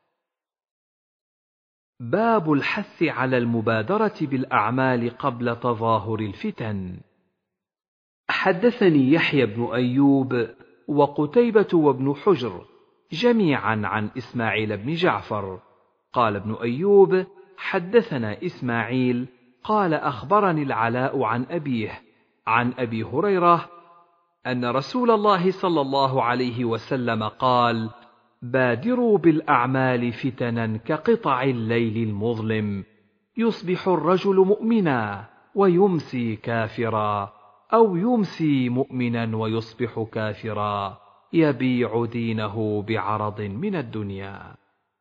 باب الحث على المبادرة بالأعمال قبل تظاهر الفتن. حدثني يحيى بن أيوب وقتيبة وابن حجر جميعا عن إسماعيل بن جعفر. قال ابن أيوب: حدثنا إسماعيل قال: أخبرني العلاء عن أبيه عن أبي هريرة أن رسول الله صلى الله عليه وسلم قال: بادروا بالأعمال فتنا كقطع الليل المظلم، يصبح الرجل مؤمنا ويمسي كافرا، أو يمسي مؤمنا ويصبح كافرا، يبيع دينه بعرض من الدنيا.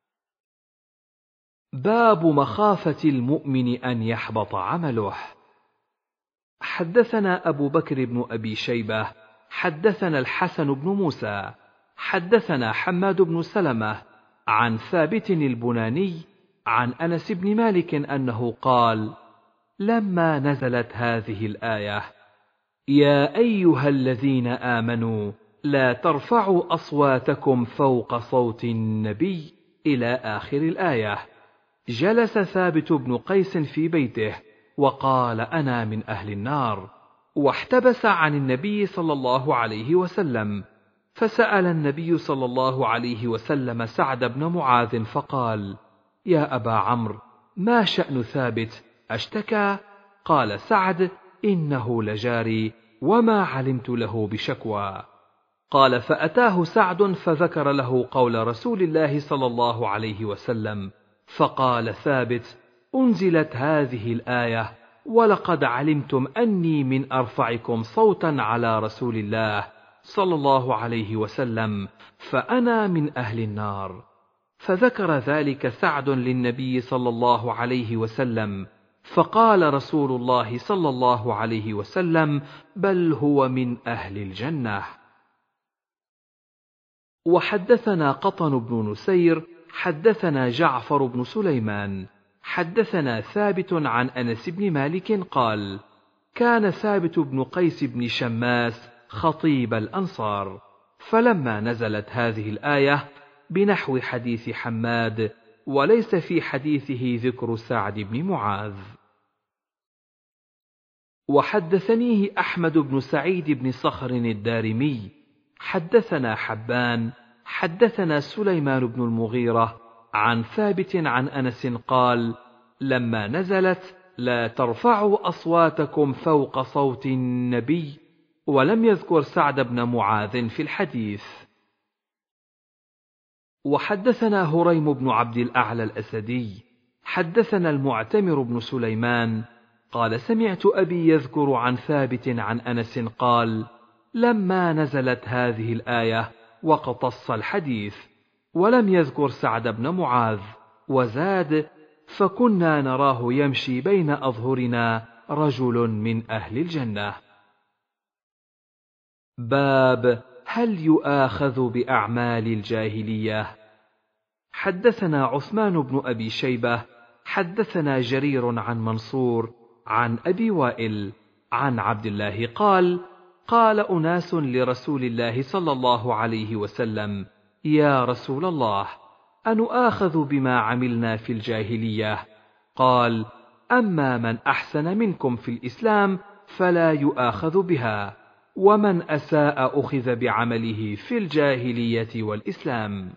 باب مخافة المؤمن أن يحبط عمله. حدثنا أبو بكر بن أبي شيبة حدثنا الحسن بن موسى حدثنا حماد بن سلمة عن ثابت البناني عن أنس بن مالك أنه قال: لما نزلت هذه الآية: يا أيها الذين آمنوا لا ترفعوا أصواتكم فوق صوت النبي إلى آخر الآية، جلس ثابت بن قيس في بيته وقال: أنا من أهل النار، واحتبس عن النبي صلى الله عليه وسلم، فسأل النبي صلى الله عليه وسلم سعد بن معاذ فقال: يا أبا عمرو، ما شأن ثابت؟ أشتكى؟ قال سعد: إنه لجاري وما علمت له بشكوى. قال: فأتاه سعد فذكر له قول رسول الله صلى الله عليه وسلم، فقال ثابت: أنزلت هذه الآية: ولقد علمتم أني من أرفعكم صوتا على رسول الله صلى الله عليه وسلم، فأنا من أهل النار. فذكر ذلك سعد للنبي صلى الله عليه وسلم، فقال رسول الله صلى الله عليه وسلم: بل هو من أهل الجنة. وحدثنا قطن بن نسير حدثنا جعفر بن سليمان حدثنا ثابت عن أنس بن مالك قال: كان ثابت بن قيس بن شماس خطيب الأنصار، فلما نزلت هذه الآية بنحو حديث حماد، وليس في حديثه ذكر سعد بن معاذ. وحدثنيه أحمد بن سعيد بن صخر الدارمي حدثنا حبان حدثنا سليمان بن المغيرة عن ثابت عن أنس قال: لما نزلت: لا ترفعوا أصواتكم فوق صوت النبي، ولم يذكر سعد بن معاذ في الحديث. وحدثنا هريم بن عبد الأعلى الأسدي حدثنا المعتمر بن سليمان قال: سمعت أبي يذكر عن ثابت عن أنس قال: لما نزلت هذه الآية وقتص الحديث، ولم يذكر سعد بن معاذ، وزاد: فكنا نراه يمشي بين أظهرنا رجل من أهل الجنة. باب هل يؤاخذ بأعمال الجاهلية؟ حدثنا عثمان بن أبي شيبة حدثنا جرير عن منصور عن أبي وائل عن عبد الله قال: قال أناس لرسول الله صلى الله عليه وسلم: يا رسول الله، أنؤاخذ بما عملنا في الجاهلية؟ قال: أما من أحسن منكم في الإسلام فلا يؤاخذ بها، ومن أساء أخذ بعمله في الجاهلية والإسلام.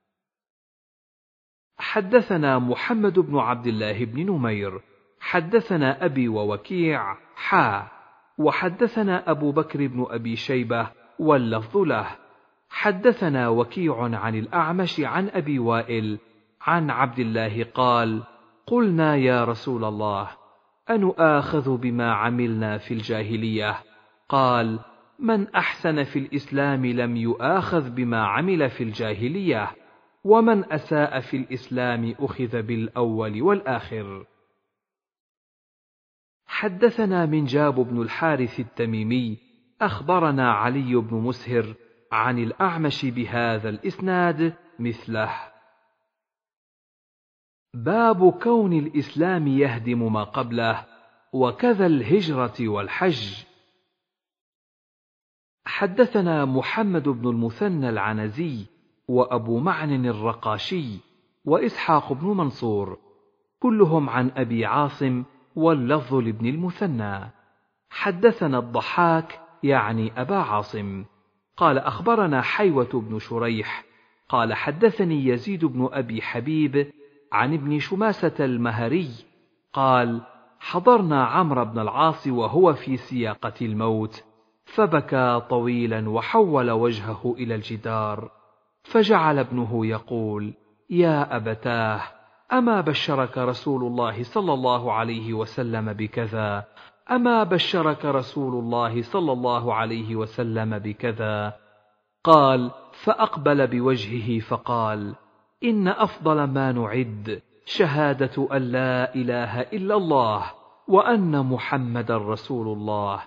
حدثنا محمد بن عبد الله بن نمير حدثنا أبي ووكيع حا وحدثنا أبو بكر بن أبي شيبة واللفظ له حدثنا وكيع عن الأعمش عن أبي وائل عن عبد الله قال: قلنا يا رسول الله، أنؤاخذ بما عملنا في الجاهلية؟ قال: من أحسن في الإسلام لم يؤاخذ بما عمل في الجاهلية، ومن أساء في الإسلام أخذ بالأول والآخر. حدثنا منجاب بن الحارث التميمي أخبرنا علي بن مسهر عن الأعمش بهذا الإسناد مثله. باب كون الإسلام يهدم ما قبله، وكذا الهجرة والحج. حدثنا محمد بن المثنى العنزي وأبو معن الرقاشي وإسحاق بن منصور كلهم عن أبي عاصم، واللفظ لابن المثنى. حدثنا الضحاك يعني أبا عاصم قال: أخبرنا حيوة بن شريح قال: حدثني يزيد بن أبي حبيب عن ابن شماسة المهري قال: حضرنا عمرو بن العاص وهو في سياقة الموت، فبكى طويلا وحول وجهه إلى الجدار، فجعل ابنه يقول: يا أبتاه، أما بشرك رسول الله صلى الله عليه وسلم بكذا؟ أما بشرك رسول الله صلى الله عليه وسلم بكذا؟ قال: فأقبل بوجهه فقال: إن أفضل ما نعد شهادة أن لا إله إلا الله وأن محمدا رسول الله،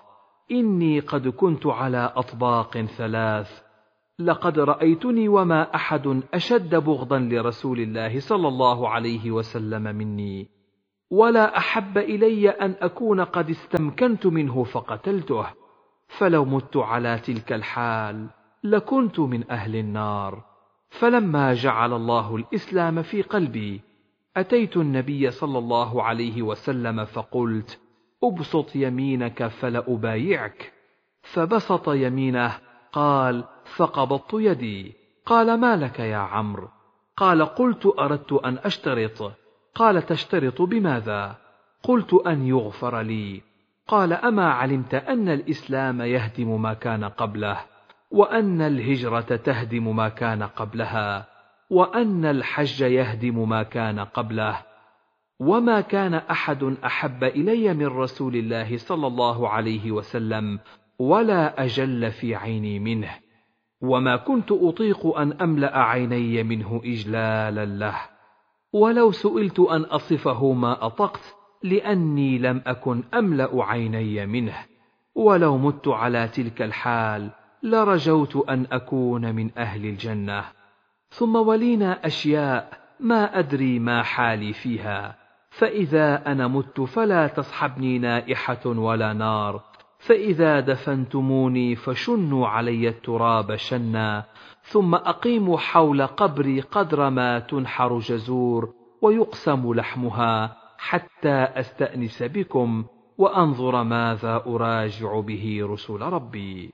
إني قد كنت على أطباق ثلاث، لقد رأيتني وما أحد أشد بغضا لرسول الله صلى الله عليه وسلم مني، ولا أحب إلي أن أكون قد استمكنت منه فقتلته، فلو مت على تلك الحال لكنت من أهل النار. فلما جعل الله الإسلام في قلبي أتيت النبي صلى الله عليه وسلم فقلت: أبسط يمينك فلأبايعك. فبسط يمينه، قال: فقبضت يدي. قال: ما لك يا عمرو؟ قال: قلت أردت أن أشترط. قال: تشترط بماذا؟ قلت: أن يغفر لي. قال: أما علمت أن الإسلام يهدم ما كان قبله، وأن الهجرة تهدم ما كان قبلها، وأن الحج يهدم ما كان قبله؟ وما كان أحد أحب إلي من رسول الله صلى الله عليه وسلم ولا أجل في عيني منه، وما كنت أطيق أن أملأ عيني منه إجلالا له، ولو سئلت أن أصفه ما أطقت، لأني لم أكن أملأ عيني منه، ولو مت على تلك الحال لرجوت أن أكون من أهل الجنة. ثم ولينا أشياء ما أدري ما حالي فيها، فإذا أنا مت فلا تصحبني نائحة ولا نار، فإذا دفنتموني فشنوا علي التراب شنا، ثم أقيموا حول قبري قدر ما تنحر جزور ويقسم لحمها، حتى أستأنس بكم وأنظر ماذا أراجع به رسل ربي.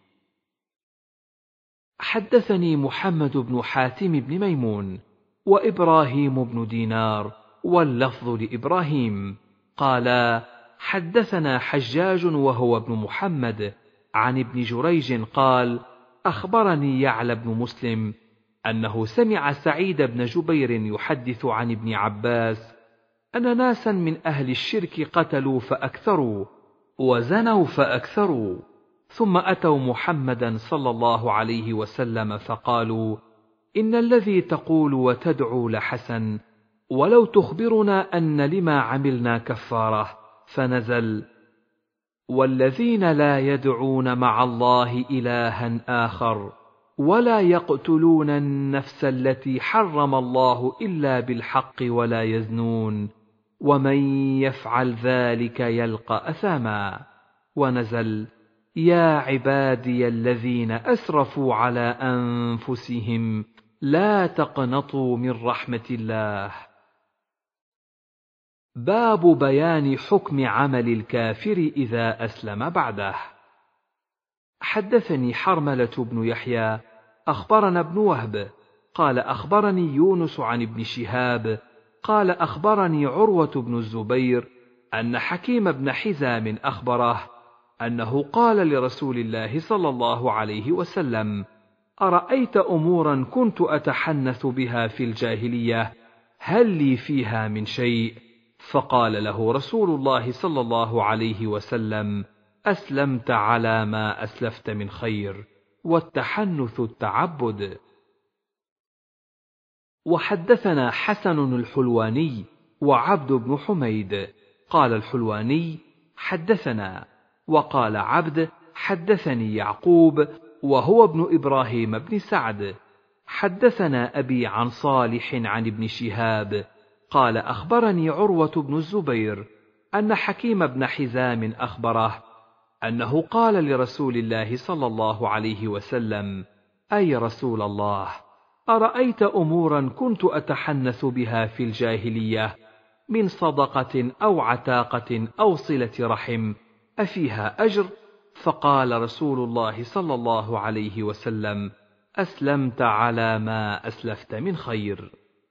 حدثني محمد بن حاتم بن ميمون وإبراهيم بن دينار واللفظ لإبراهيم قالا: حدثنا حجاج وهو ابن محمد عن ابن جريج قال: أخبرني يعلى بن مسلم أنه سمع سعيد بن جبير يحدث عن ابن عباس أن ناسا من أهل الشرك قتلوا فأكثروا وزنوا فأكثروا، ثم أتوا محمدا صلى الله عليه وسلم فقالوا: إن الذي تقول وتدعو لحسن، ولو تخبرنا أن لما عملنا كفارة. فنزل: والذين لا يدعون مع الله إلها آخر ولا يقتلون النفس التي حرم الله إلا بالحق ولا يزنون، ومن يفعل ذلك يلقى أثاما. ونزل: يا عبادي الذين أسرفوا على أنفسهم لا تقنطوا من رحمة الله. باب بيان حكم عمل الكافر إذا أسلم بعده. حدثني حرملة بن يحيى أخبرنا ابن وهب قال: أخبرني يونس عن ابن شهاب قال: أخبرني عروة بن الزبير أن حكيم بن حزام أخبره أنه قال لرسول الله صلى الله عليه وسلم: أرأيت أمورا كنت أتحنث بها في الجاهلية، هل لي فيها من شيء؟ فقال له رسول الله صلى الله عليه وسلم: أسلمت على ما أسلفت من خير، والتحنث التعبد. وحدثنا حسن الحلواني وعبد بن حميد قال الحلواني: حدثنا، وقال عبد: حدثني يعقوب وهو ابن إبراهيم بن سعد. حدثنا أبي عن صالح عن ابن شهاب قال: أخبرني عروة بن الزبير أن حكيم بن حزام أخبره أنه قال لرسول الله صلى الله عليه وسلم: أي رسول الله، أرأيت أمورا كنت أتحنث بها في الجاهلية من صدقة أو عتاقة أو صلة رحم، أفيها أجر؟ فقال رسول الله صلى الله عليه وسلم: أسلمت على ما أسلفت من خير.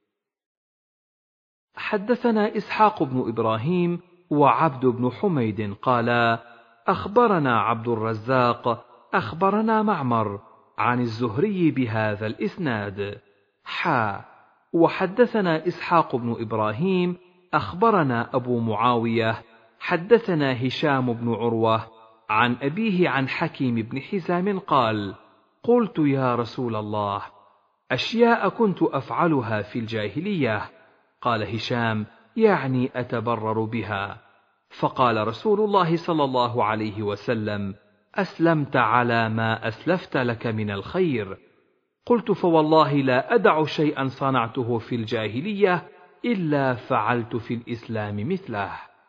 حدثنا إسحاق بن إبراهيم وعبد بن حميد قالا: أخبرنا عبد الرزاق أخبرنا معمر عن الزهري بهذا الإسناد حا. وحدثنا إسحاق بن إبراهيم أخبرنا أبو معاوية حدثنا هشام بن عروة عن أبيه عن حكيم بن حزام قال: قلت يا رسول الله، أشياء كنت أفعلها في الجاهلية. قال هشام: يعني أتبرر بها. فقال رسول الله صلى الله عليه وسلم: أسلمت على ما أسلفت لك من الخير. قلت: فوالله لا أدع شيئا صنعته في الجاهلية إلا فعلت في الإسلام مثله.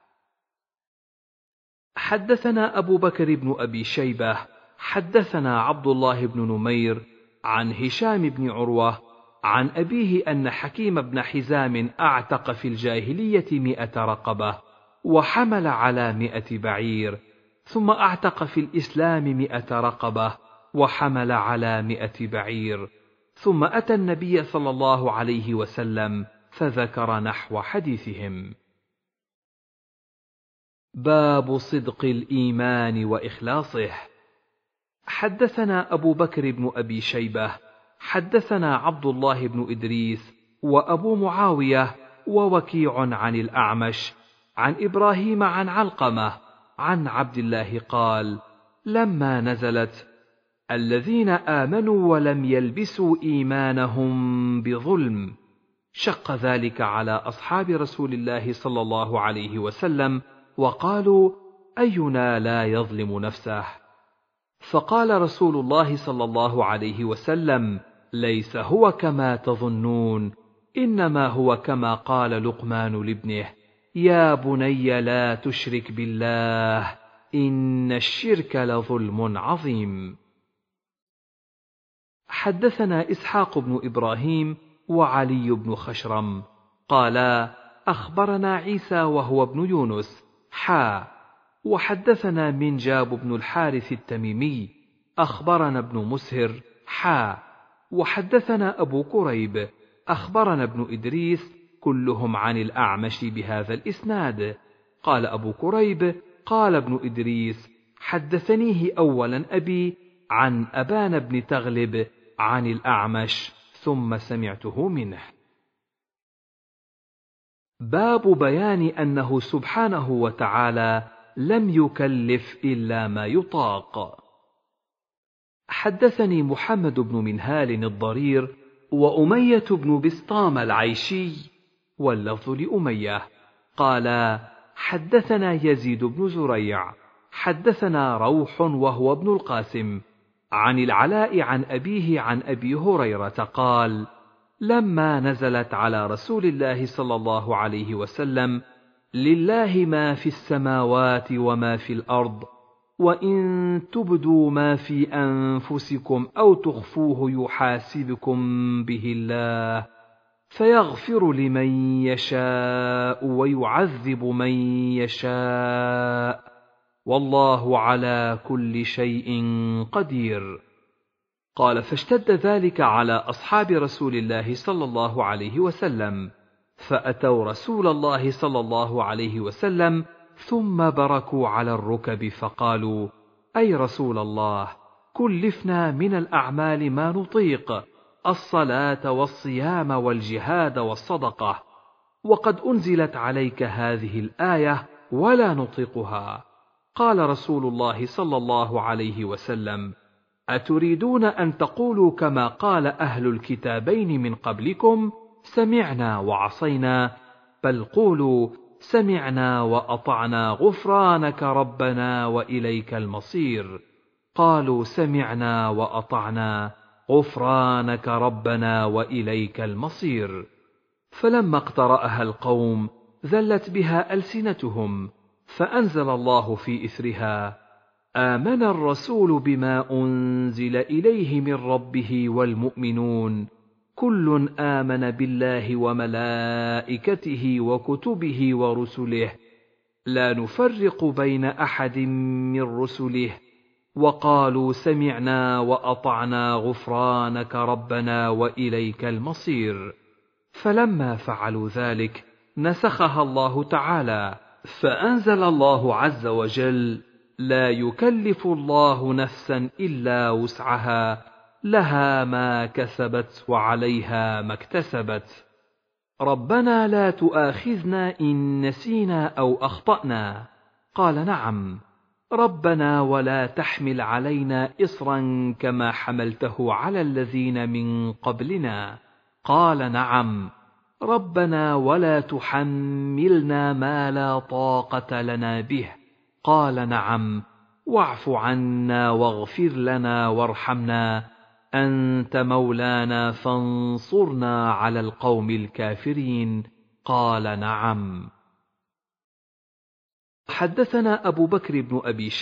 حدثنا أبو بكر بن أبي شيبة حدثنا عبد الله بن نمير عن هشام بن عروة عن أبيه أن حكيم بن حزام أعتق في الجاهلية مئة رقبة وحمل على مئة بعير، ثم أعتق في الإسلام مئة رقبة وحمل على مئة بعير، ثم أتى النبي صلى الله عليه وسلم فذكر نحو حديثهم. باب صدق الإيمان وإخلاصه. حدثنا أبو بكر بن أبي شيبة حدثنا عبد الله بن إدريس وأبو معاوية ووكيع عن الأعمش عن إبراهيم عن علقمة عن عبد الله قال: لما نزلت: الذين آمنوا ولم يلبسوا إيمانهم بظلم، شق ذلك على أصحاب رسول الله صلى الله عليه وسلم، وقالوا: أينا لا يظلم نفسه؟ فقال رسول الله صلى الله عليه وسلم: ليس هو كما تظنون، إنما هو كما قال لقمان لابنه: يا بني لا تشرك بالله إن الشرك لظلم عظيم. حدثنا إسحاق بن إبراهيم وعلي بن خشرم قالا: أخبرنا عيسى وهو ابن يونس حا وحدثنا منجاب بن الحارث التميمي أخبرنا ابن مسهر حا وحدثنا أبو كريب أخبرنا ابن إدريس كلهم عن الأعمش بهذا الإسناد. قال أبو كريب: قال ابن إدريس: حدثنيه أولا أبي عن أبان بن تغلب عن الأعمش ثم سمعته منه. باب بيان أنه سبحانه وتعالى لم يكلف إلا ما يطاق. حدثني محمد بن منهال الضرير وأمية بن بسطام العيشي واللفظ لأمية قال: حدثنا يزيد بن زريع حدثنا روح وهو ابن القاسم عن العلاء عن أبيه عن أبي هريرة قال: لما نزلت على رسول الله صلى الله عليه وسلم: لله ما في السماوات وما في الأرض، وإن تبدوا ما في أنفسكم أو تخفوه يحاسبكم به الله، فيغفر لمن يشاء ويعذب من يشاء، والله على كل شيء قدير. قال: فاشتد ذلك على أصحاب رسول الله صلى الله عليه وسلم، فأتوا رسول الله صلى الله عليه وسلم ثم بركوا على الركب فقالوا: أي رسول الله، كلفنا من الأعمال ما نطيق، الصلاة والصيام والجهاد والصدقة، وقد أنزلت عليك هذه الآية ولا نطيقها. قال رسول الله صلى الله عليه وسلم: أتريدون أن تقولوا كما قال أهل الكتابين من قبلكم: سمعنا وعصينا؟ بل قولوا: سمعنا وأطعنا غفرانك ربنا وإليك المصير. قالوا: سمعنا وأطعنا غفرانك ربنا وإليك المصير. فلما اقترأها القوم ذلت بها ألسنتهم، فأنزل الله في إثرها: آمن الرسول بما أنزل إليه من ربه والمؤمنون كل آمن بالله وملائكته وكتبه ورسله لا نفرق بين أحد من رسله، وقالوا: سمعنا وأطعنا غفرانك ربنا وإليك المصير. فلما فعلوا ذلك نسخها الله تعالى، فأنزل الله عز وجل: لا يكلف الله نفسا إلا وسعها، لها ما كسبت وعليها ما اكتسبت. ربنا لا تؤاخذنا إن نسينا أو أخطأنا. قال: نعم. ربنا ولا تحمل علينا إصرا كما حملته على الذين من قبلنا. قال: نعم. ربنا ولا تحملنا ما لا طاقة لنا به. قال: نعم. واعف عنا واغفر لنا وارحمنا، أنت مولانا فانصرنا على القوم الكافرين. قال نعم. حدثنا أبو بكر بن أبي